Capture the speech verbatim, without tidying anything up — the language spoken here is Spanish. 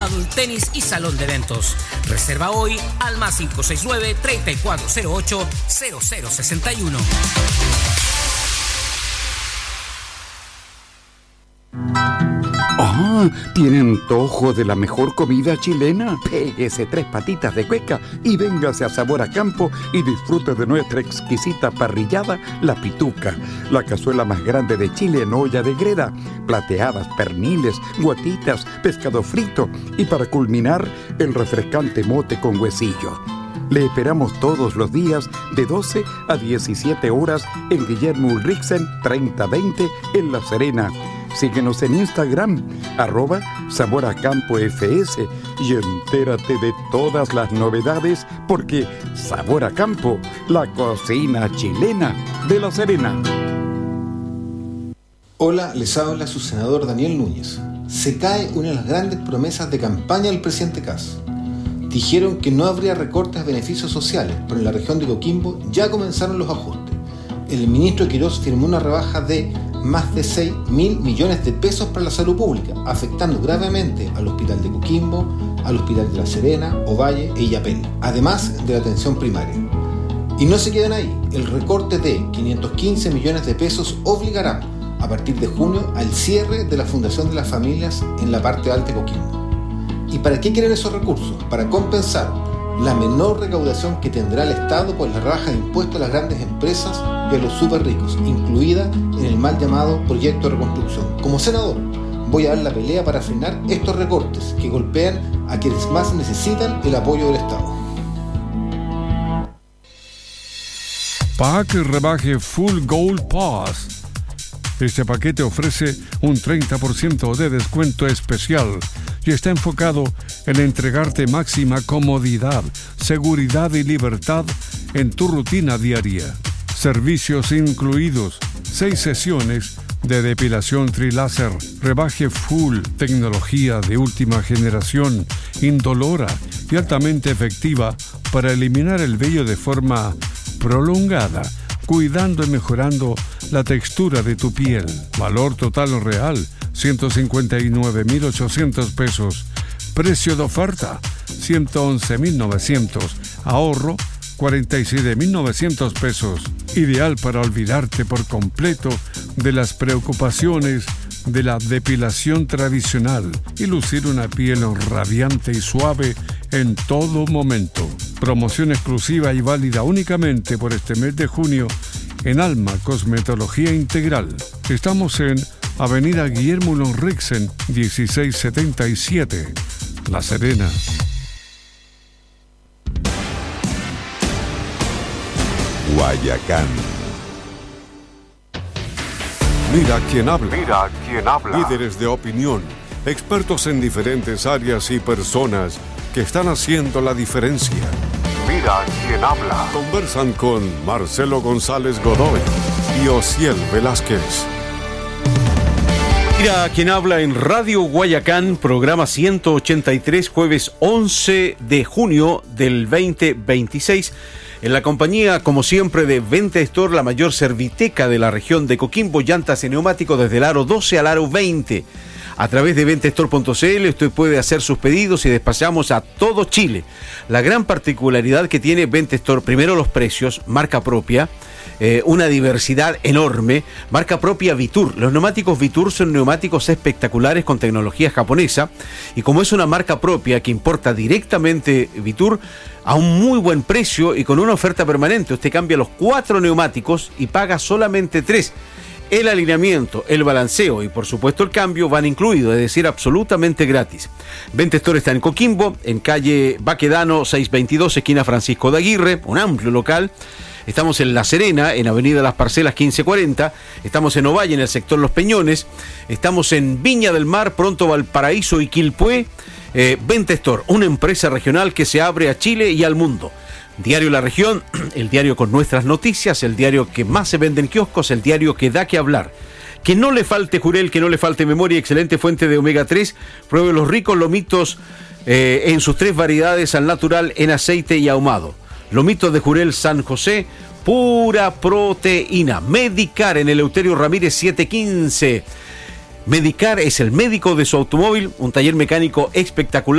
paddle, tenis y salón de eventos. Reserva hoy al más cinco seis nueve, tres cuatro cero ocho, cero cero seis uno. Ah, ¿tiene antojo de la mejor comida chilena? Péguese tres patitas de cueca y véngase a Sabor a Campo y disfrute de nuestra exquisita parrillada, La Pituca, la cazuela más grande de Chile en olla de greda, plateadas, perniles, guatitas, pescado frito y para culminar, el refrescante mote con huesillo. Le esperamos todos los días de doce a diecisiete horas en Guillermo Ulrichsen treinta veinte en La Serena. Síguenos en Instagram, arroba Sabor a Campo F S, y entérate de todas las novedades porque Sabor a Campo, la cocina chilena de La Serena. Hola, les habla su senador Daniel Núñez. Se cae una de las grandes promesas de campaña del presidente Kast. Dijeron que no habría recortes de beneficios sociales, pero en la región de Coquimbo ya comenzaron los ajustes. El ministro Quirós firmó una rebaja de más de seis mil millones de pesos para la salud pública, afectando gravemente al Hospital de Coquimbo, al Hospital de La Serena, Ovalle e Illapel, además de la atención primaria. Y no se quedan ahí, el recorte de quinientos quince millones de pesos obligará, a partir de junio, al cierre de la Fundación de las Familias en la parte alta de Coquimbo. ¿Y para qué quieren esos recursos? Para compensar la menor recaudación que tendrá el Estado por la rebaja de impuestos a las grandes empresas y a los súper ricos, incluida en el mal llamado proyecto de reconstrucción. Como senador, voy a dar la pelea para frenar estos recortes que golpean a quienes más necesitan el apoyo del Estado. Pack Rebaje Full Gold Pass. Este paquete ofrece un treinta por ciento de descuento especial y está enfocado en entregarte máxima comodidad, seguridad y libertad en tu rutina diaria. Servicios incluidos, seis sesiones de depilación triláser, rebaje full, tecnología de última generación, indolora y altamente efectiva para eliminar el vello de forma prolongada, cuidando y mejorando la textura de tu piel. Valor total real, ciento cincuenta y nueve mil ochocientos pesos. Precio de oferta, ciento once mil novecientos. Ahorro, cuarenta y siete mil novecientos pesos. Ideal para olvidarte por completo de las preocupaciones de la depilación tradicional y lucir una piel radiante y suave en todo momento. Promoción exclusiva y válida únicamente por este mes de junio en Alma Cosmetología Integral. Estamos en Avenida Guillermo Ulrichsen, dieciséis setenta y siete, La Serena. Guayacán. Mira quién habla. Mira quién habla. Líderes de opinión, expertos en diferentes áreas y personas que están haciendo la diferencia. Mira quién habla. Conversan con Marcelo González Godoy y Osiel Velázquez. Mira quién habla en Radio Guayacán, programa ciento ochenta y tres, jueves once de junio del veinte veintiséis. En la compañía, como siempre, de Venta Store, la mayor serviteca de la región de Coquimbo, llantas y neumáticos desde el aro doce al aro veinte. A través de ventastore punto c l usted puede hacer sus pedidos y despachamos a todo Chile. La gran particularidad que tiene Ventastore, primero los precios, marca propia, eh, una diversidad enorme, marca propia Vitur. Los neumáticos Vitur son neumáticos espectaculares con tecnología japonesa y como es una marca propia que importa directamente Vitur, a un muy buen precio y con una oferta permanente. Usted cambia los cuatro neumáticos y paga solamente tres. El alineamiento, el balanceo y por supuesto el cambio van incluidos, es decir, absolutamente gratis. Ventastore está en Coquimbo, en calle Baquedano seiscientos veintidós, esquina Francisco de Aguirre, un amplio local. Estamos en La Serena, en Avenida Las Parcelas quince cuarenta. Estamos en Ovalle, en el sector Los Peñones. Estamos en Viña del Mar, pronto Valparaíso y Quilpué. Eh, Ventastore, una empresa regional que se abre a Chile y al mundo. Diario La Región, el diario con nuestras noticias, el diario que más se vende en kioscos, el diario que da que hablar. Que no le falte jurel, que no le falte memoria, excelente fuente de omega tres. Pruebe los ricos lomitos eh, en sus tres variedades, al natural, en aceite y ahumado. Lomitos de Jurel San José, pura proteína. Medicar en Eleuterio Ramírez setecientos quince. Medicar es el médico de su automóvil, un taller mecánico espectacular.